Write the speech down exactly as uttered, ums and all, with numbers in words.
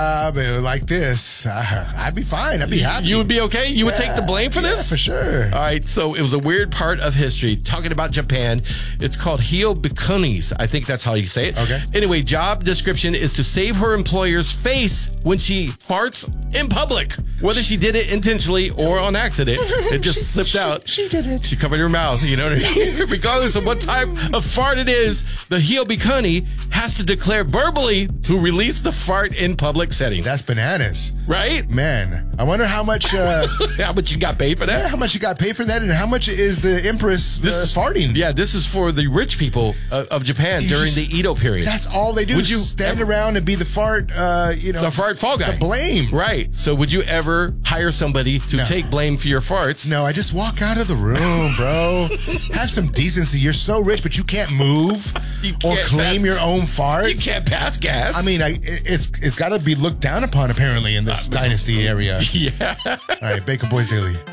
Uh, but like this, uh, I'd be fine. I'd be happy. You would be okay? You would Yeah, take the blame for this? Yeah, for sure. All right, so it was a weird part of history. Talking about Japan, it's called Hio Bikunis. I think that's how you say it. Okay. Anyway, job description is to save her employer's face when she farts in public. Whether she did it intentionally or on accident, it just She- slipped she- out. she did it. She covered her mouth, you know what I mean? Regardless of what type of fart it is, the Hio Bikuni has to declare verbally to release the fart in public setting. That's bananas. Right? Man, I wonder how much uh, How much you got paid for that? how much you got paid for that, and how much is the Empress This uh, is farting? Yeah, this is for the rich people of, of Japan You during just- the Edo period. That's all they do. Would is you stand ever- around and be the fart? Uh, you know, the fart fall guy. the blame. Right. So would you ever hire somebody to No. take blame for your farts? No, I just walk out of the room, bro. Have some decency. You're so rich, but you can't move You or can't claim pass- your own farts. You can't pass gas. I mean, I, it's it's got to be looked down upon apparently in this dynasty area. yeah. All right, Baker Boys Daily.